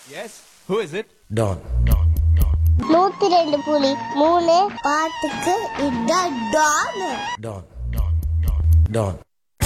Yes, who is it? Don. 102.3 பாட்டுக்கு இதான் Don. Don. Don.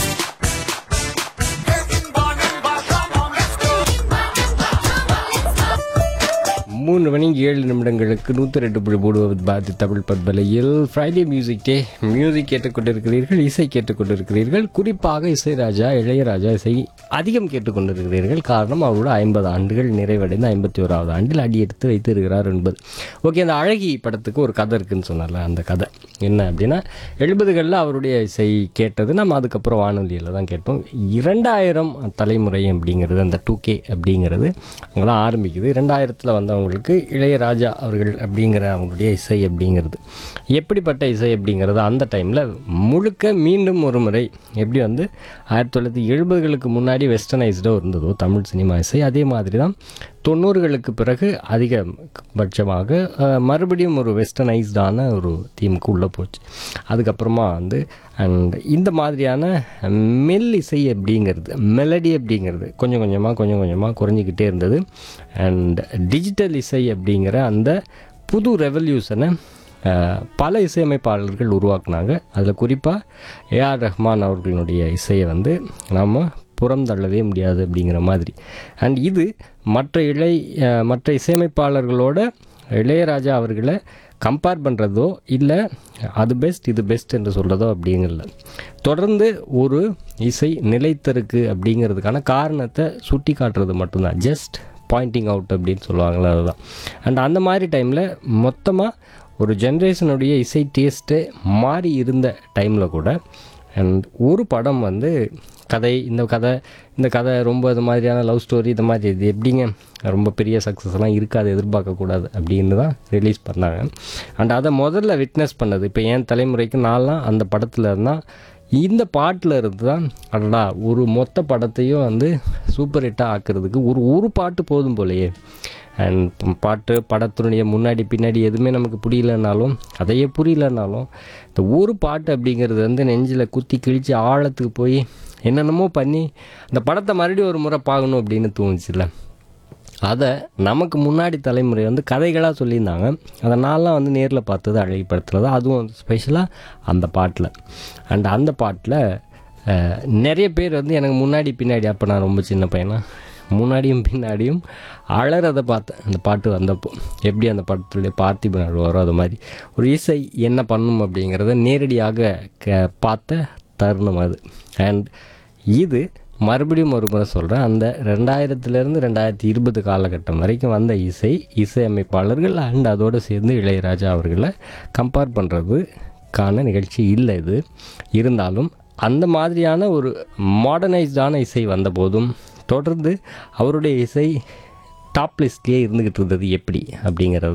3:07 102.3 Bharathi Tamil பண்பலையில் ஃப்ரைடே மியூசிக் டே. Music கேட்டுக்கொண்டிருக்கிறீர்கள், இசை கேட்டுக்கொண்டிருக்கிறீர்கள். குறிப்பாக இசைராஜா இளையராஜா இசை அதிகம் கேட்டுக்கொண்டிருக்கிறீர்கள். காரணம் அவரோட 50 ஆண்டுகள் நிறைவடைந்து 51வது ஆண்டில் அடியெடுத்து வைத்து இருக்கிறார் என்பது. ஓகே, அந்த அழகி படத்துக்கு ஒரு கதை இருக்குன்னு சொன்னால, அந்த கதை என்ன அப்படின்னா 70களில் அவருடைய இசை கேட்டது நம்ம அதுக்கப்புறம் வானொலியில் தான் கேட்போம். 2000 தலைமுறை அப்படிங்கிறது, அந்த 2K அப்படிங்கிறது அங்கெல்லாம் ஆரம்பிக்குது. 2000 வந்தவங்களுக்கு இளையராஜா அவர்கள் அப்படிங்கிற அவங்களுடைய இசை அப்படிங்கிறது எப்படிப்பட்ட இசை அப்படிங்கிறது அந்த டைமில் முழுக்க மீண்டும் ஒரு முறை எப்படி 1970களுக்கு முன்னாடி வெஸ்டர்னைஸ்டாக இருந்ததோ தமிழ் சினிமா இசை, அதே மாதிரி தான் 90களுக்கு பிறகு அதிகபட்சமாக மறுபடியும் ஒரு வெஸ்டர்னைஸ்டான ஒரு தீமுக்கு உள்ளே போச்சு. அதுக்கப்புறமா அண்ட் இந்த மாதிரியான மெல் இசை அப்படிங்கிறது, மெலடி அப்படிங்கிறது கொஞ்சம் கொஞ்சமாக குறைஞ்சிக்கிட்டே இருந்தது. அண்ட் டிஜிட்டல் இசை அப்படிங்கிற அந்த புது ரெவல்யூஷனை பல இசையமைப்பாளர்கள் உருவாக்குனாங்க. அதில் குறிப்பாக ஏஆர் ரஹ்மான் அவர்களுடைய இசையை நாம் புறந்தள்ளவே முடியாது அப்படிங்கிற மாதிரி. அண்ட் இது மற்ற இசையமைப்பாளர்களோட இளையராஜா அவர்களை கம்பேர் பண்ணுறதோ இல்லை அது பெஸ்ட் இது பெஸ்ட் என்று சொல்கிறதோ அப்படிங்கிறத தொடர்ந்து ஒரு இசை நிலைத்திருக்கு அப்படிங்கிறதுக்கான காரணத்தை சுட்டி காட்டுறது மட்டும்தான். ஜஸ்ட் பாயிண்டிங் அவுட் அப்படின்னு சொல்லுவாங்களே, அதுதான். அண்ட் அந்த மாதிரி டைமில் மொத்தமாக ஒரு ஜென்ரேஷனுடைய இசை டேஸ்ட்டு மாறி இருந்த டைமில் கூட அண்ட் ஒரு படம் இந்த கதை ரொம்ப இது மாதிரியான லவ் ஸ்டோரி இது மாதிரி இது எப்படிங்க ரொம்ப பெரிய சக்ஸஸ்லாம் இருக்காது, எதிர்பார்க்கக்கூடாது அப்படின்னு தான் ரிலீஸ் பண்ணாங்க. அண்ட் அதை முதல்ல விட்னஸ் பண்ணது இப்போ என் தலைமுறைக்கு நான்லாம் அந்த படத்தில் இருந்தால் இந்த பாட்டில் இருந்து தான் அடடா ஒரு மொத்த படத்தையும் சூப்பர் ஹிட்டாக ஆக்கிறதுக்கு ஒரு பாட்டு போதும் போலையே. அண்ட் படத்தினுடைய முன்னாடி பின்னாடி எதுவுமே நமக்கு புரியலனாலும் அதையே புரியலனாலும் இந்த ஒரு பாட்டு அப்படிங்கிறது நெஞ்சில் குத்தி கிழித்து ஆழத்துக்கு போய் என்னென்னமோ பண்ணி அந்த படத்தை மறுபடியும் ஒரு முறை பார்க்கணும் அப்படின்னு தோணுச்சுல்ல. அதை நமக்கு முன்னாடி தலைமுறை கதைகளாக சொல்லியிருந்தாங்க. அதை நான்லாம் நேரில் பார்த்தது அழகி படத்தில் தான், அதுவும் ஸ்பெஷலாக அந்த பாட்டில். அண்ட் அந்த பாட்டில் நிறைய பேர் எனக்கு முன்னாடி பின்னாடி, அப்போ நான் ரொம்ப சின்ன பையனா, முன்னாடியும் பின்னாடியும் அழறதை பார்த்தேன். அந்த பாட்டு வந்தப்போ எப்படி அந்த படத்துடைய பார்த்திபன் அழுவாரோ அது மாதிரி ஒரு இசை என்ன பண்ணும் அப்படிங்கிறத நேரடியாக பார்த்த தருணம் அது. அண்ட் இது மறுபடியும் ஒரு முறை சொல்கிறேன், அந்த 2000லேருந்து 2020 காலகட்டம் வரைக்கும் வந்த இசையமைப்பாளர்கள் அண்ட் அதோடு சேர்ந்து இளையராஜா அவர்களை கம்பேர் பண்ணுறதுக்கான நிகழ்ச்சி இல்லை இது. இருந்தாலும் அந்த மாதிரியான ஒரு மாடர்னைஸ்டான இசை வந்தபோதும் தொடர்ந்து அவருடைய இசை டாப் லிஸ்ட்லேயே இருந்துக்கிட்டு இருந்தது எப்படி அப்படிங்கிறது